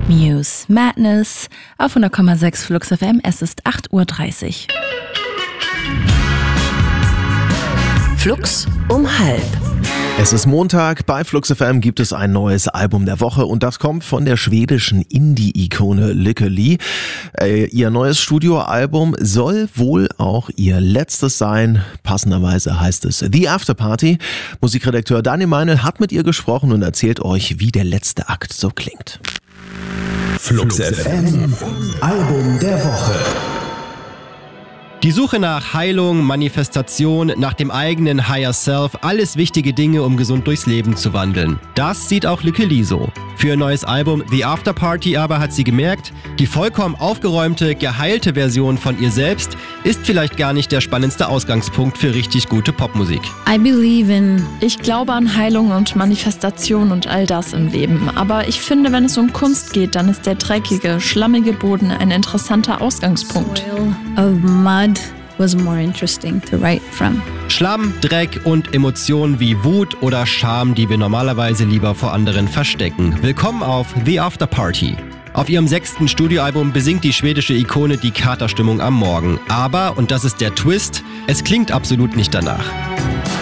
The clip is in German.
Muse, Madness auf 100,6 Flux FM. Es ist 8:30 Uhr. Flux um halb. Es ist Montag, bei Flux FM gibt es ein neues Album der Woche und das kommt von der schwedischen Indie-Ikone Lykke Li. Ihr neues Studioalbum soll wohl auch ihr letztes sein. Passenderweise heißt es The After Party. Musikredakteur Daniel Meinl hat mit ihr gesprochen und erzählt euch, wie der letzte Akt so klingt. Flux FM, Album der Woche. Die Suche nach Heilung, Manifestation, nach dem eigenen Higher Self, alles wichtige Dinge, um gesund durchs Leben zu wandeln. Das sieht auch Lykke Li so. Für ihr neues Album The After Party aber hat sie gemerkt, die vollkommen aufgeräumte, geheilte Version von ihr selbst ist vielleicht gar nicht der spannendste Ausgangspunkt für richtig gute Popmusik. Ich glaube an Heilung und Manifestation und all das im Leben. Aber ich finde, wenn es um Kunst geht, dann ist der dreckige, schlammige Boden ein interessanter Ausgangspunkt. Of mud was more interesting to write from. Schlamm, Dreck und Emotionen wie Wut oder Scham, die wir normalerweise lieber vor anderen verstecken. Willkommen auf The After Party. Auf ihrem 6. Studioalbum besingt die schwedische Ikone die Katerstimmung am Morgen. Aber, und das ist der Twist, es klingt absolut nicht danach.